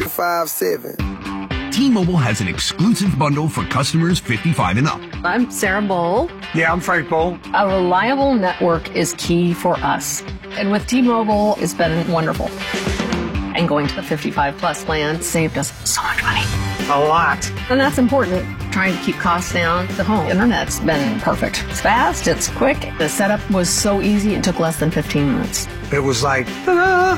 857. T-Mobile has an exclusive bundle for customers 55 and up. I'm Sarah Bowl. Yeah, I'm Frank Bowl. A reliable network is key for us. And with T-Mobile, it's been wonderful. And going to the 55 plus plan saved us so much money. A lot. And that's important. Trying to keep costs down. The home internet's been perfect. It's fast, it's quick. The setup was so easy, it took less than 15 minutes. It was like, ta-da!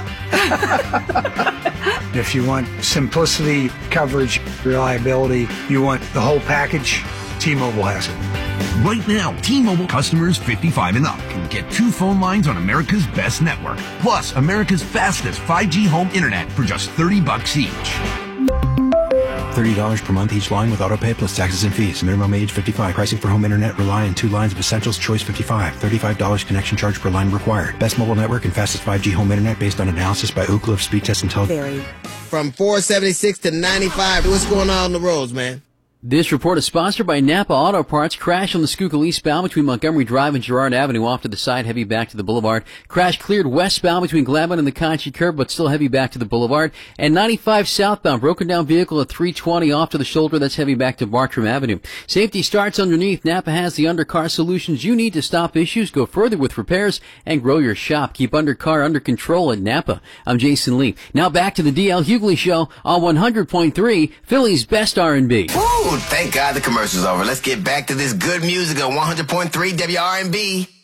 If you want simplicity, coverage, reliability, you want the whole package, T-Mobile has it. Right now, T-Mobile customers 55 and up can get 2 phone lines on America's best network, plus America's fastest 5G home internet for just $30 each. $30 per month each line with autopay plus taxes and fees. Minimum age 55. Pricing for home internet rely on 2 lines of Essentials Choice 55. $35 connection charge per line required. Best mobile network and fastest 5G home internet based on analysis by Ookla of Speed Test Intelligence. From 476 to 95. What's going on the roads, man? This report is sponsored by Napa Auto Parts. Crash on the Schuylkill eastbound between Montgomery Drive and Girard Avenue off to the side, heavy back to the boulevard. Crash cleared westbound between Gladwin and the Conchie curb, but still heavy back to the boulevard. And 95 southbound, broken down vehicle at 320 off to the shoulder, that's heavy back to Bartram Avenue. Safety starts underneath. Napa has the undercar solutions you need to stop issues, go further with repairs, and grow your shop. Keep undercar under control at Napa. I'm Jason Lee. Now back to the DL Hughley Show on 100.3, Philly's best R&B. Woo! Thank God the commercial's over. Let's get back to this good music on 100.3 WRNB.